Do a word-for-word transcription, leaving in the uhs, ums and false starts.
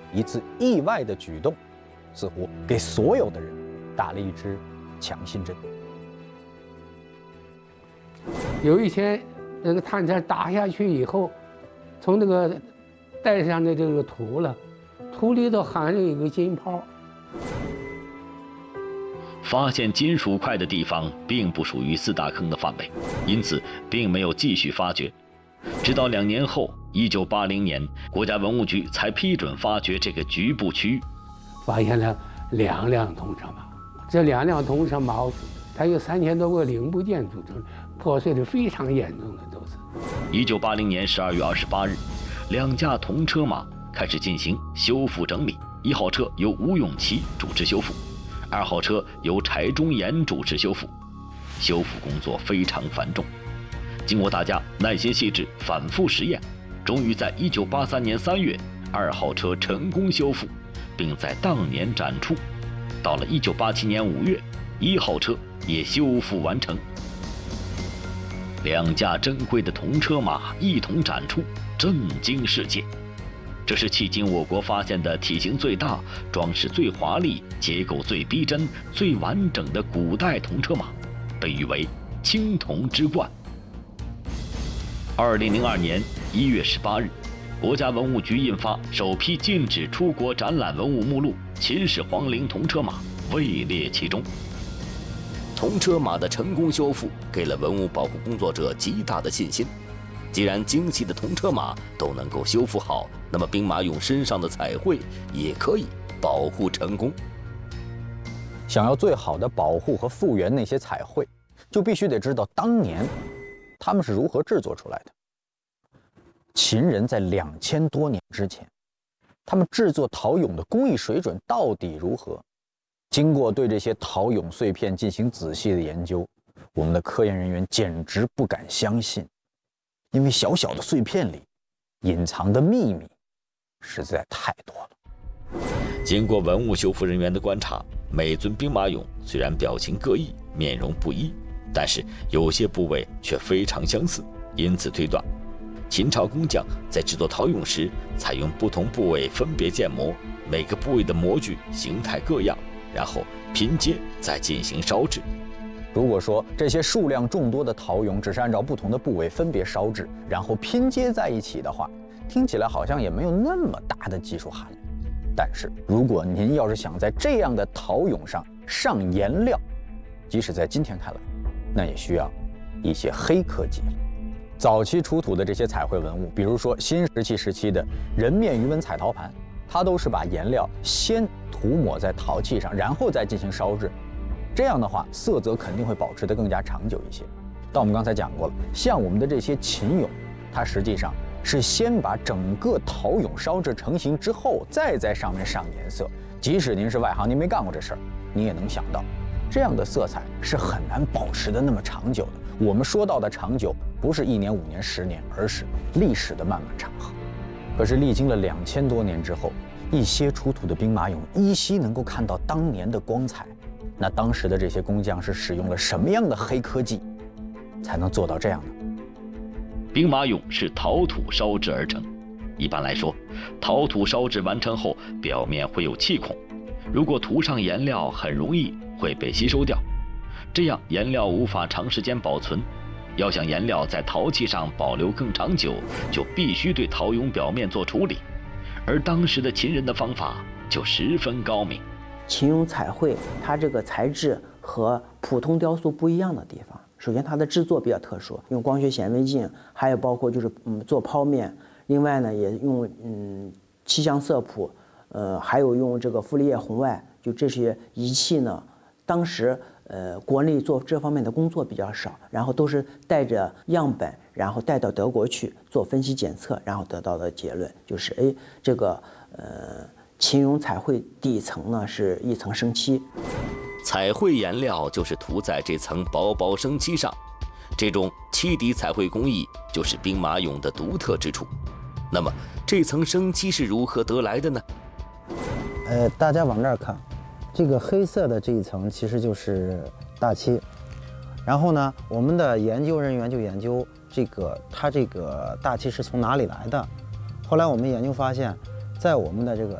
一次意外的举动，似乎给所有的人打了一支强心针。 有一天，那个探针打下去以后，从那个带上的这个土了，土里头含着一个金泡。 发现金属块的地方并不属于四大坑的范围，因此并没有继续发掘。直到两年后，一九八零年，国家文物局才批准发掘这个局部区域。 发现了两辆通车马，这两辆通车马，它有三千多个零部件组成，破碎的非常严重的都是。 一九八零年十二月二十八日，两架铜车马开始进行修复整理。一号车由吴永琪主持修复，二号车由柴忠言主持修复。修复工作非常繁重，经过大家耐心细致、反复实验，终于在一九八三年三月，二号车成功修复，并在当年展出。到了一九八七年五月，一号车也修复完成。两架珍贵的铜车马一同展出，震惊世界。这是迄今我国发现的体型最大、装饰最华丽、结构最逼真、最完整的古代铜车马，被誉为青铜之冠。二零零二年一月十八日，国家文物局印发首批禁止出国展览文物目录，秦始皇陵铜车马位列其中。 铜车马的成功修复，给了文物保护工作者极大的信心。既然精细的铜车马都能够修复好，那么兵马俑身上的彩绘也可以保护成功。 想要最好的保护和复原那些彩绘，就必须得知道当年他们是如何制作出来的。秦人在两千多年之前，他们制作陶俑的工艺水准到底如何？经过对这些陶俑碎片进行仔细的研究，我们的科研人员简直不敢相信，因为小小的碎片里隐藏的秘密实在太多了。 经过文物修复人员的观察，每尊兵马俑虽然表情各异、面容不一，但是有些部位却非常相似，因此推断，秦朝工匠在制作陶俑时，采用不同部位分别建模，每个部位的模具形态各样，然后拼接再进行烧制。 如果说这些数量众多的陶俑只是按照不同的部位分别烧制，然后拼接在一起的话，听起来好像也没有那么大的技术含量。但是如果您要是想在这样的陶俑上上颜料，即使在今天看来，那也需要一些黑科技了。早期出土的这些彩绘文物，比如说新石器时期的人面鱼纹彩陶盘，它都是把颜料先涂抹在陶器上，然后再进行烧制。这样的话，色泽肯定会保持得更加长久一些。但我们刚才讲过了，像我们的这些秦俑，它实际上是先把整个陶俑烧制成型之后，再在上面上颜色。即使您是外行，您没干过这事儿，你也能想到，这样的色彩是很难保持的那么长久的。我们说到的长久，不是一年、五年、十年，而是历史的漫漫长河。可是历经了两千多年之后，一些出土的兵马俑依稀能够看到当年的光彩。那当时的这些工匠是使用了什么样的黑科技，才能做到这样呢？ 兵马俑是陶土烧制而成，一般来说，陶土烧制完成后，表面会有气孔，如果涂上颜料，很容易会被吸收掉，这样颜料无法长时间保存。要想颜料在陶器上保留更长久，就必须对陶俑表面做处理，而当时的秦人的方法就十分高明。 秦俑彩绘，它这个材质和普通雕塑不一样的地方，首先它的制作比较特殊，用光学显微镜，还有包括就是嗯做剖面，另外呢也用嗯气象色谱，呃还有用这个傅立叶红外，就这些仪器呢，当时呃国内做这方面的工作比较少，然后都是带着样本，然后带到德国去做分析检测，然后得到的结论就是哎这个呃。秦俑彩绘底层呢是一层生漆， 彩绘颜料就是涂在这层薄薄生漆上，这种漆底彩绘工艺就是兵马俑的独特之处。那么这层生漆是如何得来的呢？ 呃，大家往这儿看，这个黑色的这一层其实就是大漆，然后呢，我们的研究人员就研究这个它这个大漆是从哪里来的。后来我们研究发现，在我们的这个